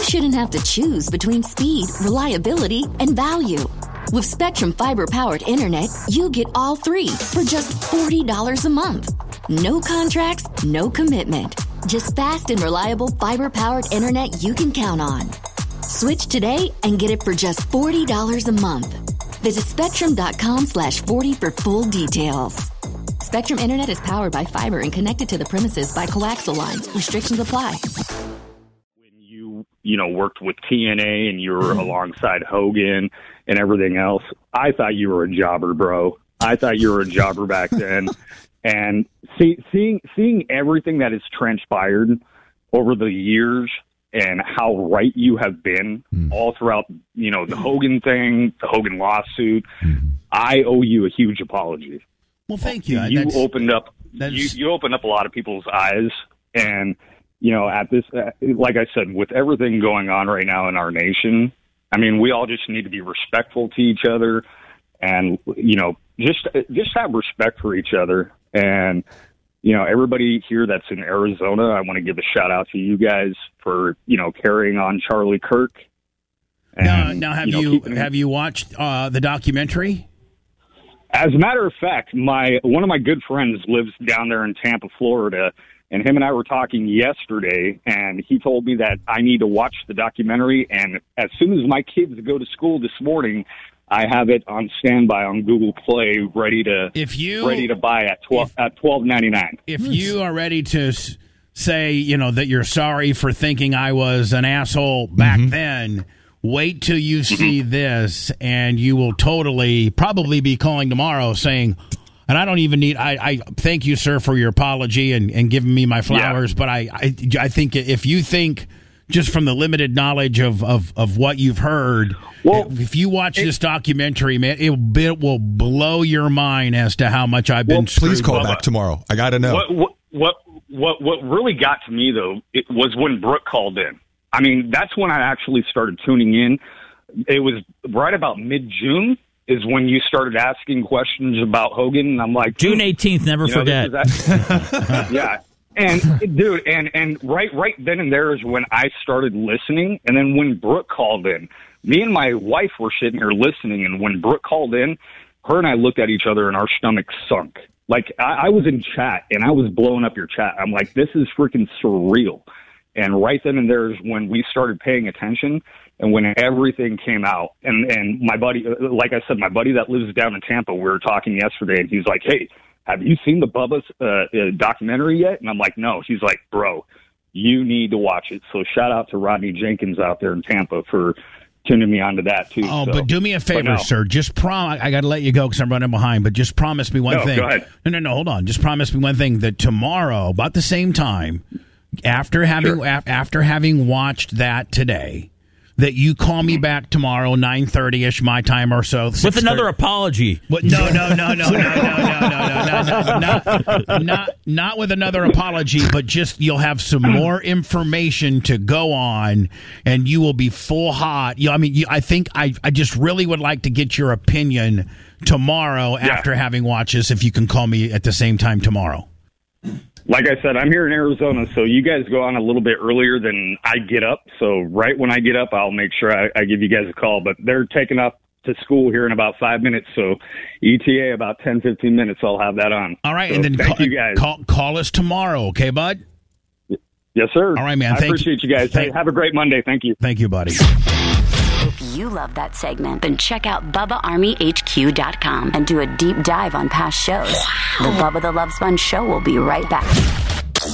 shouldn't have to choose between speed, reliability, and value. With Spectrum Fiber-powered internet, you get all three for just $40 a month. No contracts, no commitment. Just fast and reliable fiber-powered internet you can count on. Switch today and get it for just $40 a month. Visit Spectrum.com/40 for full details. Spectrum Internet is powered by fiber and connected to the premises by coaxial lines. Restrictions apply. When you worked with TNA and you were alongside Hogan and everything else, I thought you were a jobber, bro. I thought you were a jobber back then. And seeing everything that has transpired over the years and how right you have been all throughout, the Hogan thing, the Hogan lawsuit, I owe you a huge apology. Well, thank you. You opened up a lot of people's eyes, and at this, like I said, with everything going on right now in our nation, I mean, we all just need to be respectful to each other, and just have respect for each other. And everybody here that's in Arizona, I want to give a shout out to you guys for carrying on Charlie Kirk. And, now have you watched the documentary? As a matter of fact, one of my good friends lives down there in Tampa, Florida, and him and I were talking yesterday, and he told me that I need to watch the documentary, and as soon as my kids go to school this morning, I have it on standby on Google Play, ready to buy at $12.99. If you are ready to say, that you're sorry for thinking I was an asshole back then, wait till you see this, and you will probably be calling tomorrow saying, and I don't even need, I thank you, sir, for your apology and giving me my flowers, but I think if you think just from the limited knowledge of what you've heard, if you watch this documentary, man, it will blow your mind as to how much I've been screwed. Please call back tomorrow. I got to know. What really got to me, though, it was when Brooke called in. I mean, that's when I actually started tuning in. It was right about mid-June is when you started asking questions about Hogan, and I'm like, June 18th, never forget. Yeah. And dude, and right then and there is when I started listening, and then when Brooke called in, me and my wife were sitting here listening, and when Brooke called in, her and I looked at each other and our stomachs sunk. Like I was in chat and I was blowing up your chat. I'm like, this is freaking surreal. And right then and there is when we started paying attention and when everything came out. And my buddy, like I said, my buddy that lives down in Tampa, we were talking yesterday, and he's like, hey, have you seen the Bubba's documentary yet? And I'm like, no. He's like, bro, you need to watch it. So shout out to Rodney Jenkins out there in Tampa for tuning me onto that, too. Oh, so, but do me a favor, sir. Just I got to let you go because I'm running behind, but just promise me one thing. Go ahead. No, hold on. Just promise me one thing, that tomorrow, about the same time, after having watched that today, that you call me back tomorrow, 9:30ish my time or so, with another apology. What? No, not with another apology, but just you'll have some more information to go on, and you will be full hot. I think I just really would like to get your opinion tomorrow after having watched this. If you can call me at the same time tomorrow. Like I said, I'm here in Arizona, so you guys go on a little bit earlier than I get up. So right when I get up, I'll make sure I give you guys a call. But they're taking off to school here in about 5 minutes. So ETA, about 10, 15 minutes, I'll have that on. All right, so and then thank you guys. Call us tomorrow, okay, bud? Yes, sir. All right, man. I appreciate you guys. Hey, have a great Monday. Thank you. Thank you, buddy. If you love that segment, then check out BubbaArmyHQ.com and do a deep dive on past shows. The Bubba the Love Sponge Show will be right back.